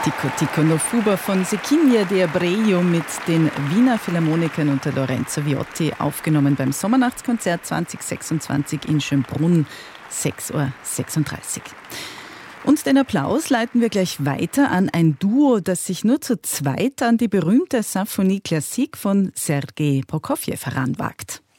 Tico Tico no Fuba von Sequinha de Abreu mit den Wiener Philharmonikern unter Lorenzo Viotti, aufgenommen beim Sommernachtskonzert 2026 in Schönbrunn, 6:36 Uhr. Und den Applaus leiten wir gleich weiter an ein Duo, das sich nur zu zweit an die berühmte Symphonie Classique von Sergei Prokofjew heranwagt.